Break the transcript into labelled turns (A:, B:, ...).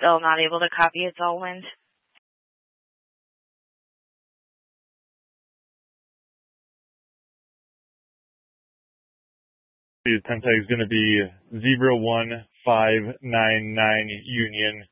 A: still not able to copy. It's all wind.
B: The 10 tag is going to be 01599 Union